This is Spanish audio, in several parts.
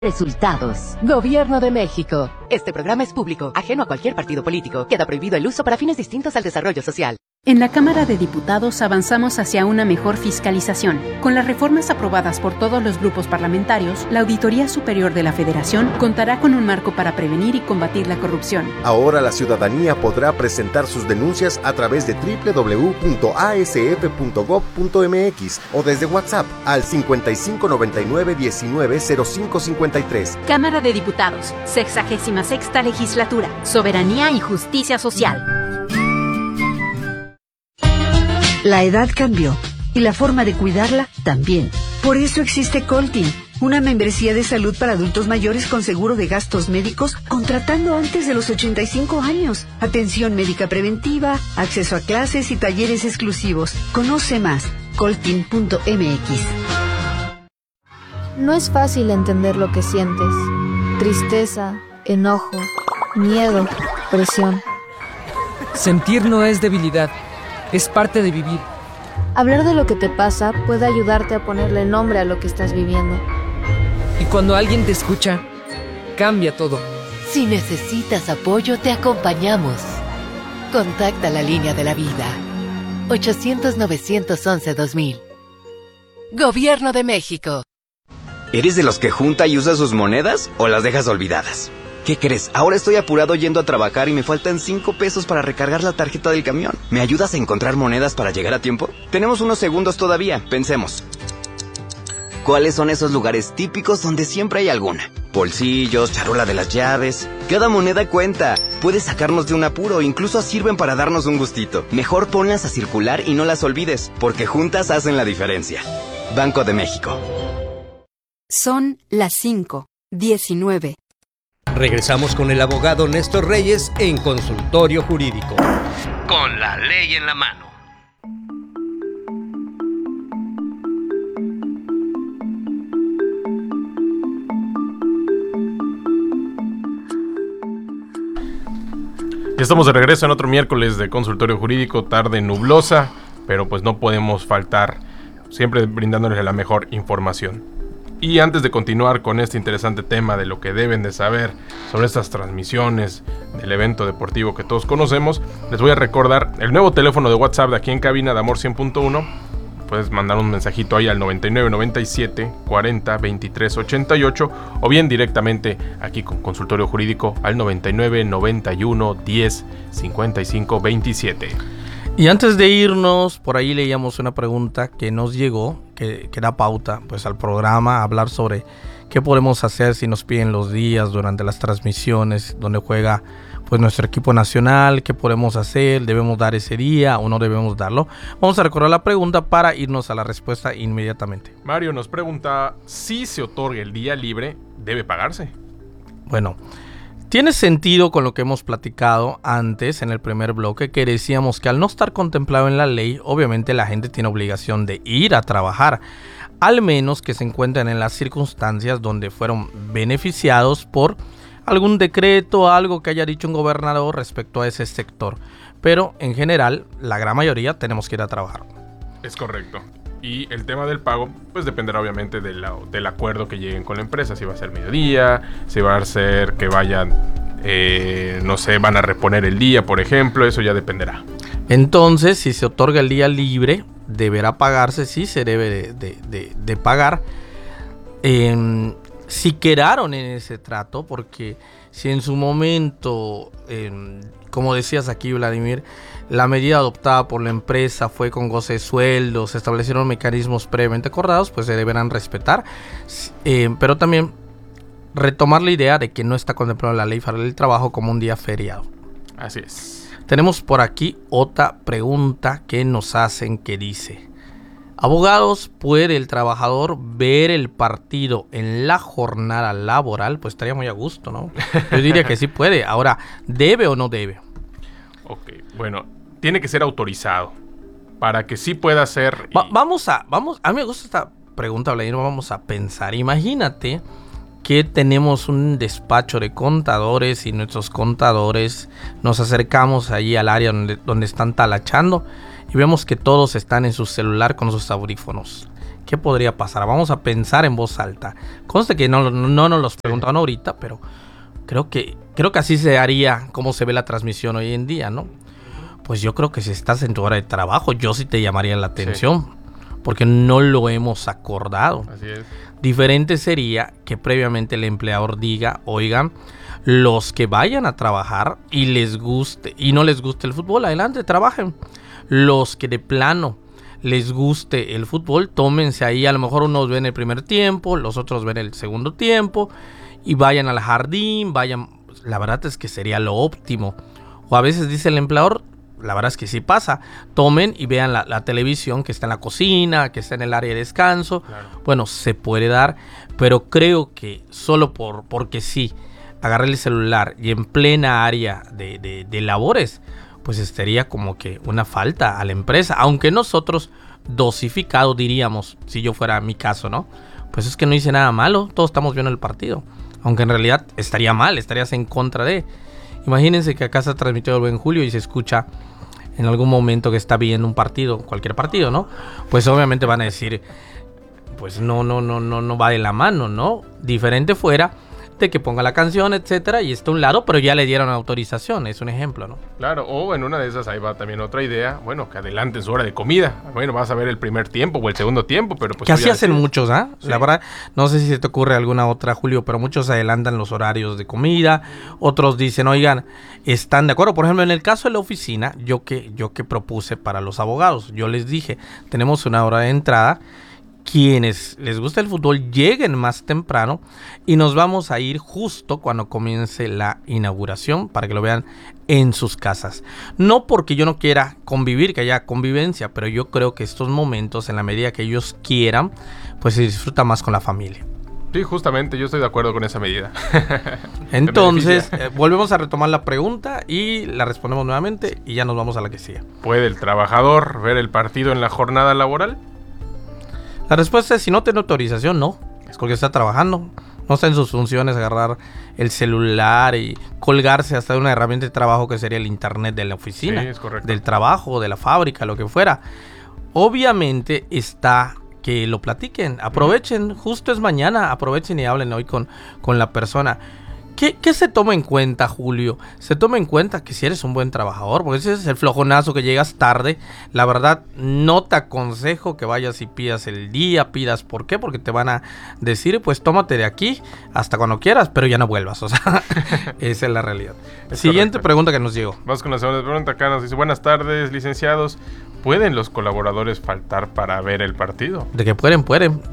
Resultados. Gobierno de México. Este programa es público, ajeno a cualquier partido político. Queda prohibido el uso para fines distintos al desarrollo social. En la Cámara de Diputados avanzamos hacia una mejor fiscalización. Con las reformas aprobadas por todos los grupos parlamentarios, la Auditoría Superior de la Federación contará con un marco para prevenir y combatir la corrupción. Ahora la ciudadanía podrá presentar sus denuncias a través de www.asf.gov.mx o desde WhatsApp al 5599190553. Cámara de Diputados, 66ª Legislatura, Soberanía y Justicia Social. La edad cambió y la forma de cuidarla también. Por eso existe Coltin, una membresía de salud para adultos mayores con seguro de gastos médicos contratando antes de los 85 años. Atención médica preventiva, acceso a clases y talleres exclusivos. Conoce más, coltin.mx. No es fácil entender lo que sientes. Tristeza, enojo, miedo, presión. Sentir no es debilidad. Es parte de vivir. Hablar de lo que te pasa puede ayudarte a ponerle nombre a lo que estás viviendo. Y cuando alguien te escucha, cambia todo. Si necesitas apoyo, te acompañamos. Contacta la línea de la vida. 800-911-2000. Gobierno de México. ¿Eres de los que junta y usa sus monedas o las dejas olvidadas? ¿Qué crees? Ahora estoy apurado yendo a trabajar y me faltan 5 pesos para recargar la tarjeta del camión. ¿Me ayudas a encontrar monedas para llegar a tiempo? Tenemos unos segundos todavía, pensemos. ¿Cuáles son esos lugares típicos donde siempre hay alguna? Bolsillos, charola de las llaves. Cada moneda cuenta. Puedes sacarnos de un apuro, incluso sirven para darnos un gustito. Mejor ponlas a circular y no las olvides, porque juntas hacen la diferencia. Banco de México. Son las 5:19. Regresamos con el abogado Néstor Reyes en Consultorio Jurídico. Con la ley en la mano. Ya estamos de regreso en otro miércoles de Consultorio Jurídico, tarde nublosa, pero pues no podemos faltar, siempre brindándoles la mejor información. Y antes de continuar con este interesante tema de lo que deben de saber sobre estas transmisiones del evento deportivo que todos conocemos, les voy a recordar el nuevo teléfono de WhatsApp de aquí en cabina de Amor 100.1. Puedes mandar un mensajito ahí al 9997 40 23 88 o bien directamente aquí con Consultorio Jurídico al 99 91 10 55 27. Y antes de irnos, por ahí leíamos una pregunta que nos llegó, que da pauta pues al programa, hablar sobre qué podemos hacer si nos piden los días durante las transmisiones donde juega pues nuestro equipo nacional, qué podemos hacer, debemos dar ese día o no debemos darlo. Vamos a recordar la pregunta para irnos a la respuesta inmediatamente. Mario nos pregunta si se otorga el día libre, ¿debe pagarse? Bueno, tiene sentido con lo que hemos platicado antes en el primer bloque, que decíamos que al no estar contemplado en la ley, obviamente la gente tiene obligación de ir a trabajar, al menos que se encuentren en las circunstancias donde fueron beneficiados por algún decreto o algo que haya dicho un gobernador respecto a ese sector. Pero en general, la gran mayoría tenemos que ir a trabajar. Es correcto. Y el tema del pago, pues dependerá obviamente del acuerdo que lleguen con la empresa. Si va a ser mediodía, si va a ser que vayan, no sé, van a reponer el día, por ejemplo, eso ya dependerá. Entonces, si se otorga el día libre, deberá pagarse, sí se debe de pagar. Si quedaron en ese trato, porque si en su momento, como decías aquí, Vladimir, la medida adoptada por la empresa fue con goce de sueldos, se establecieron mecanismos previamente acordados, pues se deberán respetar. Pero también retomar la idea de que no está contemplado en la ley federal del trabajo como un día feriado. Así es. Tenemos por aquí otra pregunta que nos hacen que dice: abogados, ¿puede el trabajador ver el partido en la jornada laboral? Pues estaría muy a gusto, ¿no? Yo diría que sí puede. Ahora, ¿debe o no debe? Ok, bueno, tiene que ser autorizado para que sí pueda ser. Vamos, a mí me gusta esta pregunta, Vladimir. Vamos a pensar. Imagínate que tenemos un despacho de contadores y nuestros contadores nos acercamos ahí al área donde están talachando y vemos que todos están en su celular con sus audífonos. ¿Qué podría pasar? Vamos a pensar en voz alta. Conste que no nos los preguntaron ahorita, pero creo que así se haría como se ve la transmisión hoy en día, ¿no? Pues yo creo que si estás en tu hora de trabajo, yo sí te llamaría la atención, porque no lo hemos acordado. Así es. Diferente sería que previamente el empleador diga, oigan, los que vayan a trabajar y les guste y no les guste el fútbol, adelante, trabajen. Los que de plano les guste el fútbol, tómense ahí, a lo mejor unos ven el primer tiempo, los otros ven el segundo tiempo y vayan al jardín, vayan, la verdad es que sería lo óptimo. O a veces dice el empleador, la verdad es que sí pasa, tomen y vean la televisión que está en la cocina, que está en el área de descanso. Claro. Bueno, se puede dar, pero creo que solo porque sí, agarrar el celular y en plena área de labores, pues estaría como que una falta a la empresa, aunque nosotros dosificado diríamos, si yo fuera mi caso, ¿no? Pues es que no hice nada malo, todos estamos viendo el partido, aunque en realidad estaría mal, estarías en contra de. Imagínense que acá se ha transmitido el Buen Julio y se escucha en algún momento que está viendo un partido, cualquier partido, ¿no? Pues obviamente van a decir, pues no va de la mano, ¿no? Diferente fuera de que ponga la canción, etcétera, y está a un lado, pero ya le dieron autorización, es un ejemplo, ¿no? Claro, o en una de esas ahí va también otra idea, bueno, que adelanten su hora de comida, bueno, vas a ver el primer tiempo o el segundo tiempo, pero pues... Que así hacen muchos, ¿ah? Sí. La verdad, no sé si se te ocurre alguna otra, Julio, pero muchos adelantan los horarios de comida, otros dicen, oigan, están de acuerdo, por ejemplo, en el caso de la oficina, yo que propuse para los abogados, yo les dije, tenemos una hora de entrada, quienes les gusta el fútbol lleguen más temprano y nos vamos a ir justo cuando comience la inauguración para que lo vean en sus casas. No porque yo no quiera convivir, que haya convivencia, pero yo creo que estos momentos, en la medida que ellos quieran, pues se disfruta más con la familia. Sí, justamente, yo estoy de acuerdo con esa medida. Entonces, volvemos a retomar la pregunta y la respondemos nuevamente y ya nos vamos a la que sigue. ¿Puede el trabajador ver el partido en la jornada laboral? La respuesta es, si no tiene autorización, no. Es porque está trabajando. No está en sus funciones agarrar el celular y colgarse hasta de una herramienta de trabajo que sería el internet de la oficina. Sí, es correcto. Del trabajo, de la fábrica, lo que fuera. Obviamente está que lo platiquen. Aprovechen, justo es mañana, aprovechen y hablen hoy con la persona. ¿Qué se toma en cuenta, Julio? Se toma en cuenta que si eres un buen trabajador, porque ese es el flojonazo que llegas tarde. La verdad, no te aconsejo que vayas y pidas el día, pidas ¿por qué? Porque te van a decir, pues tómate de aquí hasta cuando quieras, pero ya no vuelvas. O sea, esa es la realidad. Siguiente pregunta que nos llegó. Vamos con la segunda pregunta. Acá nos dice, buenas tardes, licenciados. ¿Pueden los colaboradores faltar para ver el partido? De que pueden.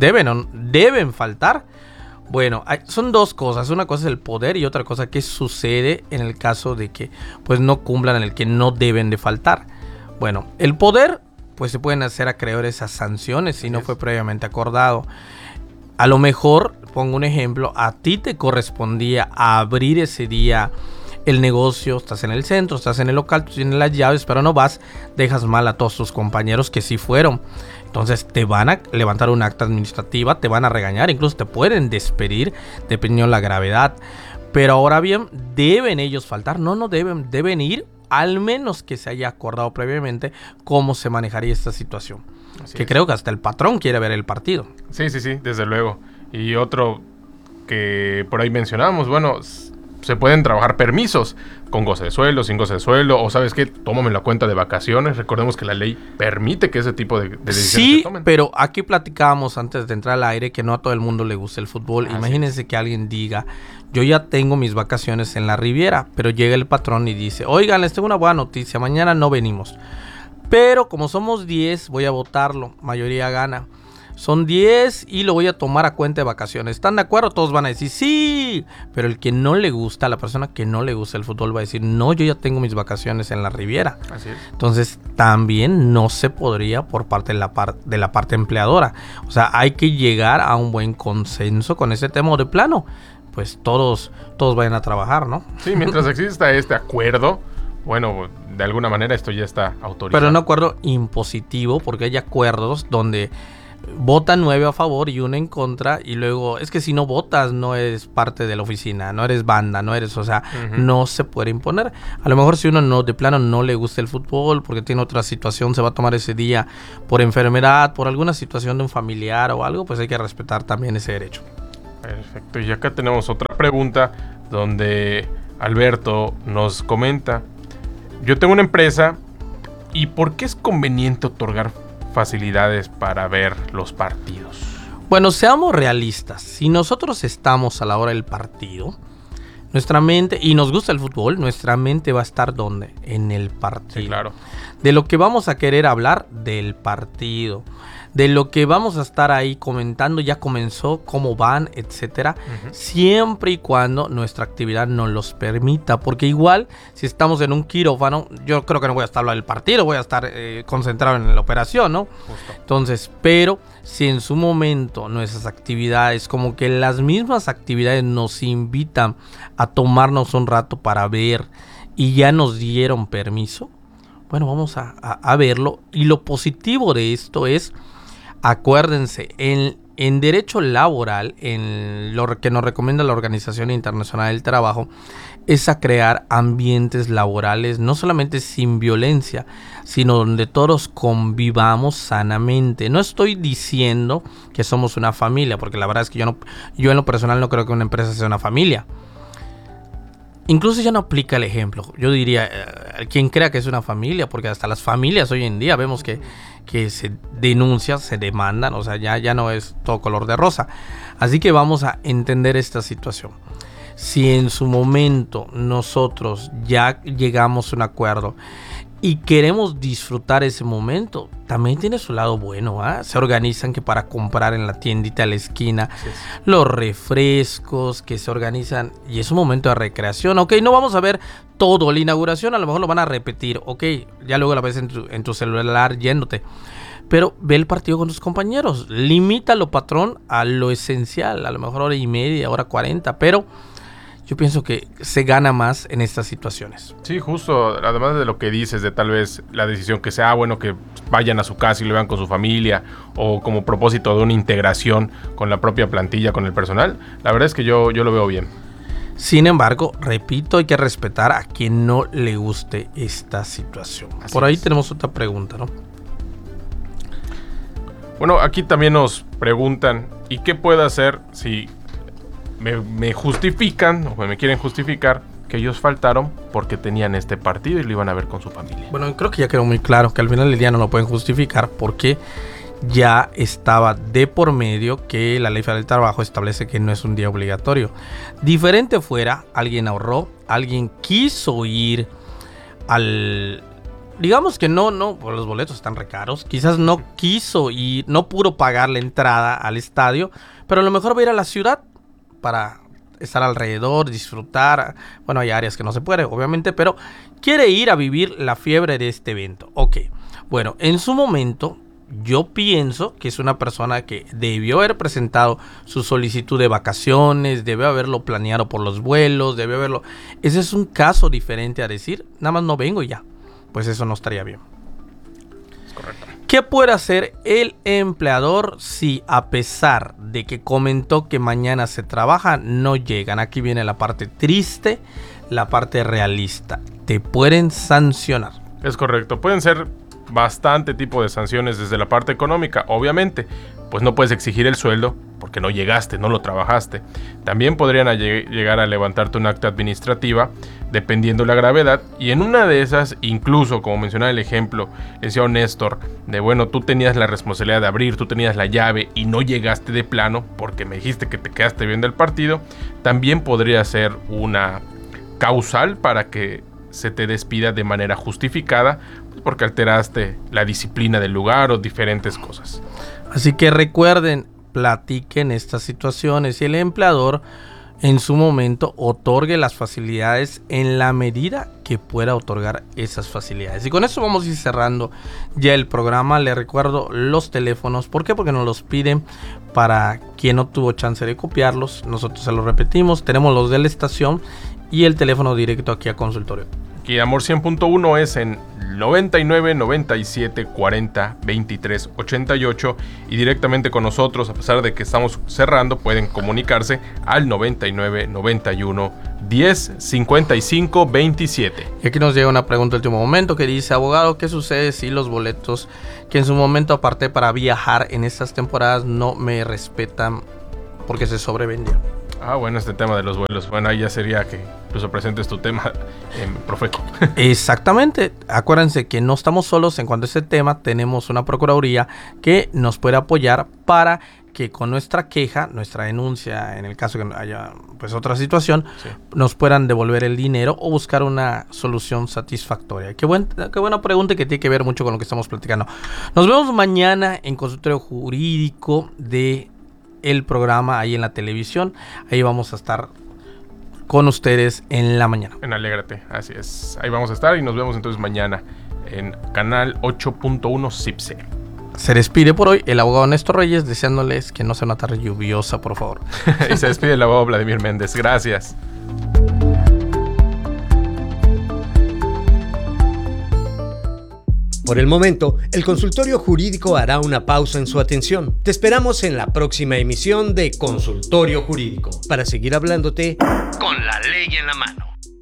Deben faltar. Bueno, son dos cosas. Una cosa es el poder y otra cosa que sucede en el caso de que pues no cumplan, en el que no deben de faltar. Bueno, el poder, pues se pueden hacer acreedores a sanciones si no fue previamente acordado. A lo mejor, pongo un ejemplo, a ti te correspondía abrir ese día el negocio, estás en el centro, estás en el local, tú tienes las llaves, pero no vas, dejas mal a todos tus compañeros que sí fueron. Entonces te van a levantar un acta administrativa, te van a regañar, incluso te pueden despedir dependiendo de la gravedad. Pero ahora bien, ¿deben ellos faltar? No deben ir, al menos que se haya acordado previamente cómo se manejaría esta situación. Así que es. Creo que hasta el patrón quiere ver el partido. Sí, desde luego. Y otro que por ahí mencionamos, bueno, se pueden trabajar permisos con goce de sueldo, sin goce de sueldo, o ¿sabes qué? Tómame la cuenta de vacaciones. Recordemos que la ley permite que ese tipo de decisiones se tomen. Sí, pero aquí platicábamos antes de entrar al aire que no a todo el mundo le gusta el fútbol. Imagínense que alguien diga, yo ya tengo mis vacaciones en la Riviera, pero llega el patrón y dice, oigan, les tengo una buena noticia, mañana no venimos. Pero como somos 10, voy a votarlo, mayoría gana. Son 10 y lo voy a tomar a cuenta de vacaciones. ¿Están de acuerdo? Todos van a decir sí. Pero el que no le gusta, la persona que no le gusta el fútbol va a decir, no, yo ya tengo mis vacaciones en la Riviera. Así es. Entonces también no se podría por parte de la parte empleadora. O sea, hay que llegar a un buen consenso con ese tema de plano. Pues todos vayan a trabajar, ¿no? Sí, mientras exista este acuerdo, bueno, de alguna manera esto ya está autorizado. Pero un acuerdo impositivo, porque hay acuerdos donde votan 9 a favor y 1 en contra, y luego es que si no votas no eres parte de la oficina, no eres banda, no eres, o sea, no se puede imponer. A lo mejor si uno no de plano no le gusta el fútbol porque tiene otra situación, se va a tomar ese día por enfermedad, por alguna situación de un familiar o algo, pues hay que respetar también ese derecho. Perfecto, y acá tenemos otra pregunta donde Alberto nos comenta: yo tengo una empresa, ¿y por qué es conveniente otorgar facilidades para ver los partidos? Bueno, seamos realistas. Si nosotros estamos a la hora del partido, nuestra mente, y nos gusta el fútbol, nuestra mente va a estar ¿dónde? En el partido. Sí, claro. De lo que vamos a querer hablar, del partido. De lo que vamos a estar ahí comentando, ya comenzó, cómo van, etcétera. Siempre y cuando nuestra actividad nos los permita. Porque igual, si estamos en un quirófano, yo creo que no voy a estar hablando del partido, voy a estar concentrado en la operación, ¿no? Justo. Entonces, pero si en su momento nuestras actividades, como que las mismas actividades nos invitan a tomarnos un rato para ver y ya nos dieron permiso, bueno, vamos a verlo. Y lo positivo de esto es, acuérdense, en derecho laboral, en lo que nos recomienda la Organización Internacional del Trabajo, es a crear ambientes laborales no solamente sin violencia, sino donde todos convivamos sanamente. No estoy diciendo que somos una familia, porque la verdad es que yo en lo personal no creo que una empresa sea una familia. Incluso ya no aplica el ejemplo. Yo diría, quien crea que es una familia, porque hasta las familias hoy en día vemos que se denuncian, se demandan, o sea, ya no es todo color de rosa. Así que vamos a entender esta situación. Si en su momento nosotros ya llegamos a un acuerdo y queremos disfrutar ese momento, también tiene su lado bueno, ¿eh? Se organizan que para comprar en la tiendita de la esquina, los refrescos que se organizan, y es un momento de recreación. Ok, no vamos a ver todo, la inauguración a lo mejor lo van a repetir, ok, ya luego la ves en tu celular yéndote, pero ve el partido con tus compañeros, limítalo, patrón, a lo esencial, a lo mejor hora y media, hora 40, pero yo pienso que se gana más en estas situaciones. Sí, justo, además de lo que dices, de tal vez la decisión que sea, bueno, que vayan a su casa y lo vean con su familia, o como propósito de una integración con la propia plantilla, con el personal, la verdad es que yo lo veo bien. Sin embargo, repito, hay que respetar a quien no le guste esta situación. Así por ahí es. Tenemos otra pregunta, ¿no? Bueno, aquí también nos preguntan, ¿y qué puedo hacer si me justifican o me quieren justificar que ellos faltaron porque tenían este partido y lo iban a ver con su familia? Bueno, creo que ya quedó muy claro que al final del día no lo pueden justificar porque ya estaba de por medio que la Ley Federal del Trabajo establece que no es un día obligatorio. Diferente fuera, alguien ahorró, alguien quiso ir al... Digamos que no, pues los boletos están re caros. Quizás no quiso ir, no pudo pagar la entrada al estadio, pero a lo mejor va a ir a la ciudad para estar alrededor, disfrutar. Bueno, hay áreas que no se puede, obviamente, pero quiere ir a vivir la fiebre de este evento. Ok, bueno, en su momento yo pienso que es una persona que debió haber presentado su solicitud de vacaciones, debió haberlo planeado por los vuelos, debió haberlo... Ese es un caso diferente a decir, nada más no vengo y ya. Pues eso no estaría bien. Es correcto. ¿Qué puede hacer el empleador si a pesar de que comentó que mañana se trabaja, no llegan? Aquí viene la parte triste, la parte realista. Te pueden sancionar. Es correcto. Pueden ser bastante tipo de sanciones desde la parte económica. Obviamente, pues no puedes exigir el sueldo porque no llegaste, no lo trabajaste. También podrían llegar a levantarte una acta administrativa dependiendo la gravedad, y en una de esas, incluso como mencionaba el ejemplo, decía Néstor, de bueno, tú tenías la responsabilidad de abrir, tú tenías la llave y no llegaste de plano porque me dijiste que te quedaste viendo el partido, también podría ser una causal para que se te despida de manera justificada, pues porque alteraste la disciplina del lugar o diferentes cosas. Así que recuerden, platiquen estas situaciones y el empleador en su momento otorgue las facilidades en la medida que pueda otorgar esas facilidades. Y con eso vamos a ir cerrando ya el programa. Les recuerdo los teléfonos. ¿Por qué? Porque nos los piden para quien no tuvo chance de copiarlos. Nosotros se los repetimos. Tenemos los de la estación y el teléfono directo aquí a consultorio. Aquí Amor 100.1 es en 99 97 40 23 88 y directamente con nosotros, a pesar de que estamos cerrando, pueden comunicarse al 99 91 10 55 27. Y aquí nos llega una pregunta de último momento que dice: abogado, ¿qué sucede si los boletos que en su momento aparté para viajar en estas temporadas no me respetan porque se sobrevendieron? Bueno, este tema de los vuelos. Bueno, ahí ya sería que incluso presentes tu tema, Profeco. Exactamente. Acuérdense que no estamos solos en cuanto a este tema. Tenemos una procuraduría que nos puede apoyar para que con nuestra queja, nuestra denuncia, en el caso que haya pues otra situación, sí, nos puedan devolver el dinero o buscar una solución satisfactoria. Qué buena pregunta, que tiene que ver mucho con lo que estamos platicando. Nos vemos mañana en Consultorio Jurídico de el programa ahí en la televisión. Ahí vamos a estar con ustedes en la mañana. En Alégrate, así es. Ahí vamos a estar y nos vemos entonces mañana en Canal 8.1 CIPSE. Se despide por hoy el abogado Néstor Reyes, deseándoles que no sea una tarde lluviosa, por favor. Y se despide el abogado Vladimir Méndez. Gracias. Por el momento, el consultorio jurídico hará una pausa en su atención. Te esperamos en la próxima emisión de Consultorio Jurídico para seguir hablándote con la ley en la mano.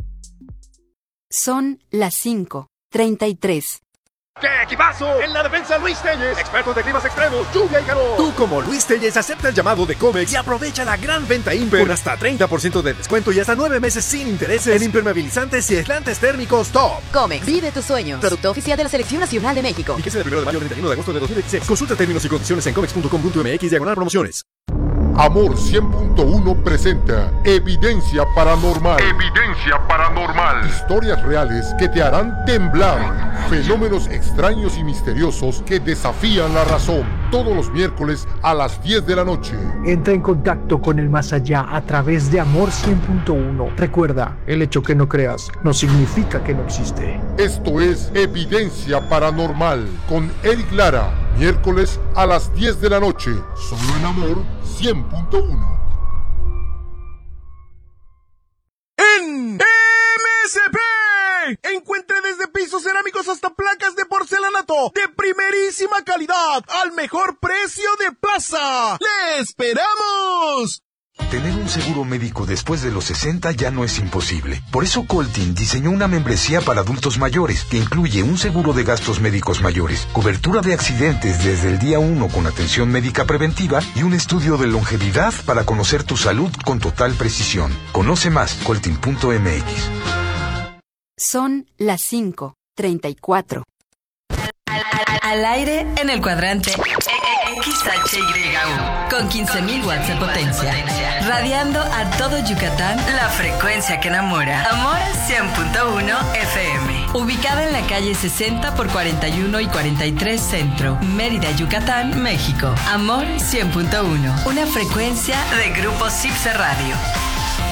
Son las 5:33. ¡Qué equipazo! En la defensa, Luis Telles, expertos de climas extremos, lluvia y calor. Tú, como Luis Telles, acepta el llamado de Comex y aprovecha la gran venta Imper con hasta 30% de descuento y hasta 9 meses sin intereses en impermeabilizantes y aislantes térmicos top. Comex, vive tus sueños. Producto oficial de la Selección Nacional de México. Fíjese del 1 de mayo al 31 de agosto de 2016. Consulta términos y condiciones en comex.com.mx/promociones. Amor 100.1 presenta Evidencia Paranormal. Evidencia Paranormal. Historias reales que te harán temblar. Fenómenos extraños y misteriosos que desafían la razón. Todos los miércoles a las 10 de la noche. Entra en contacto con el más allá a través de Amor 100.1. Recuerda, el hecho que no creas no significa que no existe. Esto es Evidencia Paranormal con Eric Lara. Miércoles a las 10 de la noche. Solo en Amor 100.1. En MSP encuentre desde pisos cerámicos hasta placas de porcelanato de primerísima calidad al mejor precio de plaza. ¡Le esperamos! Tener un seguro médico después de los 60 ya no es imposible. Por eso Coltin diseñó una membresía para adultos mayores que incluye un seguro de gastos médicos mayores, cobertura de accidentes desde el día 1 con atención médica preventiva y un estudio de longevidad para conocer tu salud con total precisión. Conoce más, coltin.mx. Son las 5:34. Al aire en el cuadrante XHYU con 15.000 watts de potencia, radiando a todo Yucatán, la frecuencia que enamora. Amor 100.1 FM, ubicada en la calle 60 por 41 y 43 Centro, Mérida, Yucatán, México. Amor 100.1, una frecuencia de Grupo CIPSE Radio.